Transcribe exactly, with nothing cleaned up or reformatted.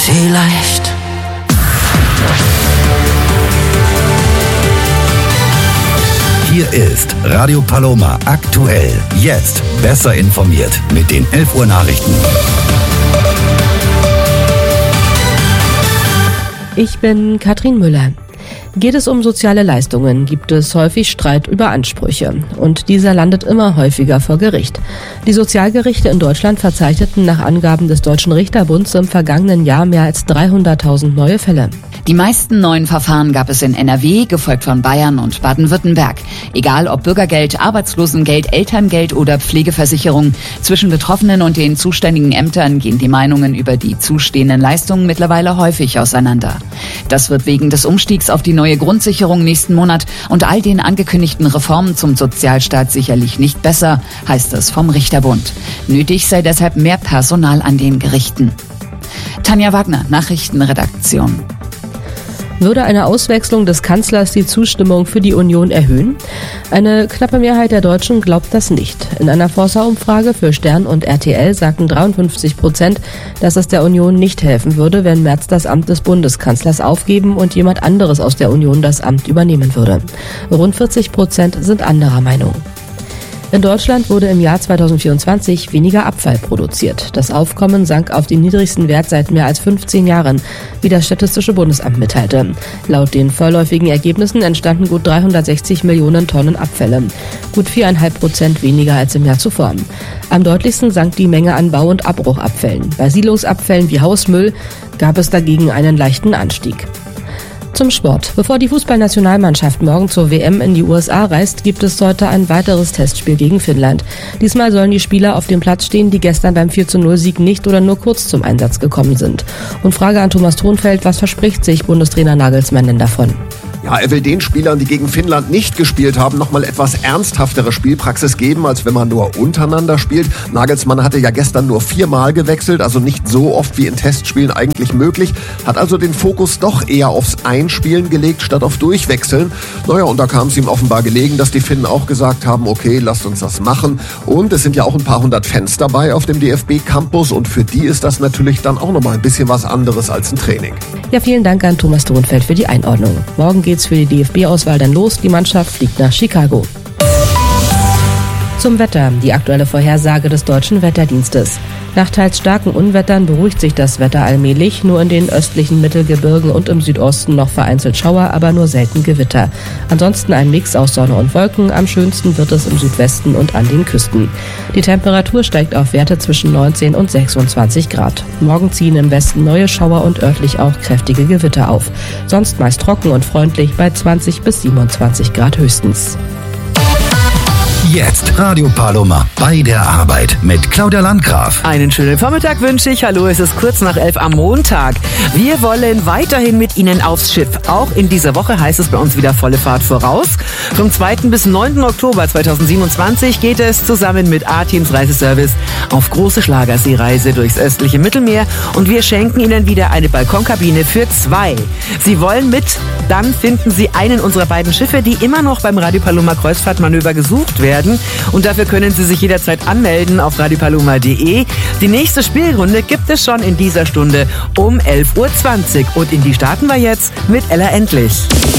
Vielleicht. Hier ist Radio Paloma aktuell. Jetzt besser informiert mit den elf Uhr Nachrichten. Ich bin Katrin Müller. Geht es um soziale Leistungen, gibt es häufig Streit über Ansprüche. Und dieser landet immer häufiger vor Gericht. Die Sozialgerichte in Deutschland verzeichneten nach Angaben des Deutschen Richterbunds im vergangenen Jahr mehr als dreihunderttausend neue Fälle. Die meisten neuen Verfahren gab es in N R W, gefolgt von Bayern und Baden-Württemberg. Egal ob Bürgergeld, Arbeitslosengeld, Elterngeld oder Pflegeversicherung. Zwischen Betroffenen und den zuständigen Ämtern gehen die Meinungen über die zustehenden Leistungen mittlerweile häufig auseinander. Das wird wegen des Umstiegs auf die neue Grundsicherung nächsten Monat und all den angekündigten Reformen zum Sozialstaat sicherlich nicht besser, heißt es vom Richterbund. Nötig sei deshalb mehr Personal an den Gerichten. Tanja Wagner, Nachrichtenredaktion. Würde eine Auswechslung des Kanzlers die Zustimmung für die Union erhöhen? Eine knappe Mehrheit der Deutschen glaubt das nicht. In einer Forsa-Umfrage für Stern und R T L sagten dreiundfünfzig Prozent, dass es der Union nicht helfen würde, wenn Merz das Amt des Bundeskanzlers aufgeben und jemand anderes aus der Union das Amt übernehmen würde. Rund vierzig Prozent sind anderer Meinung. In Deutschland wurde im Jahr zweitausendvierundzwanzig weniger Abfall produziert. Das Aufkommen sank auf den niedrigsten Wert seit mehr als fünfzehn Jahren, wie das Statistische Bundesamt mitteilte. Laut den vorläufigen Ergebnissen entstanden gut dreihundertsechzig Millionen Tonnen Abfälle, gut vier Komma fünf Prozent weniger als im Jahr zuvor. Am deutlichsten sank die Menge an Bau- und Abbruchabfällen. Bei Siedlungsabfällen wie Hausmüll gab es dagegen einen leichten Anstieg. Zum Sport. Bevor die Fußballnationalmannschaft morgen zur W M in die U S A reist, gibt es heute ein weiteres Testspiel gegen Finnland. Diesmal sollen die Spieler auf dem Platz stehen, die gestern beim vier zu null Sieg nicht oder nur kurz zum Einsatz gekommen sind. Und Frage an Thomas Thronfeld, was verspricht sich Bundestrainer Nagelsmann denn davon? Ja, er will den Spielern, die gegen Finnland nicht gespielt haben, nochmal etwas ernsthaftere Spielpraxis geben, als wenn man nur untereinander spielt. Nagelsmann hatte ja gestern nur viermal gewechselt, also nicht so oft wie in Testspielen eigentlich möglich, hat also den Fokus doch eher aufs Einspielen gelegt, statt auf Durchwechseln. Naja, und da kam es ihm offenbar gelegen, dass die Finnen auch gesagt haben, okay, lasst uns das machen. Und es sind ja auch ein paar hundert Fans dabei auf dem D F B-Campus und für die ist das natürlich dann auch nochmal ein bisschen was anderes als ein Training. Ja, vielen Dank an Thomas Thronfeld für die Einordnung. Morgen geht's für die D F B-Auswahl dann los. Die Mannschaft fliegt nach Chicago. Zum Wetter. Die aktuelle Vorhersage des Deutschen Wetterdienstes. Nach teils starken Unwettern beruhigt sich das Wetter allmählich. Nur in den östlichen Mittelgebirgen und im Südosten noch vereinzelt Schauer, aber nur selten Gewitter. Ansonsten ein Mix aus Sonne und Wolken. Am schönsten wird es im Südwesten und an den Küsten. Die Temperatur steigt auf Werte zwischen neunzehn und sechsundzwanzig Grad. Morgen ziehen im Westen neue Schauer und örtlich auch kräftige Gewitter auf. Sonst meist trocken und freundlich bei zwanzig bis siebenundzwanzig Grad höchstens. Jetzt Radio Paloma bei der Arbeit mit Claudia Landgraf. Einen schönen Vormittag wünsche ich. Hallo, es ist kurz nach elf am Montag. Wir wollen weiterhin mit Ihnen aufs Schiff. Auch in dieser Woche heißt es bei uns wieder volle Fahrt voraus. Vom zweiten bis neunten Oktober zweitausendsiebenundzwanzig geht es zusammen mit A-Teams Reiseservice auf große Schlagerseereise durchs östliche Mittelmeer und wir schenken Ihnen wieder eine Balkonkabine für zwei. Sie wollen mit? Dann finden Sie einen unserer beiden Schiffe, die immer noch beim Radio Paloma Kreuzfahrtmanöver gesucht werden. Und dafür können Sie sich jederzeit anmelden auf radio paloma punkt de. Die nächste Spielrunde gibt es schon in dieser Stunde um elf Uhr zwanzig. Und in die starten wir jetzt mit Ella Endlich.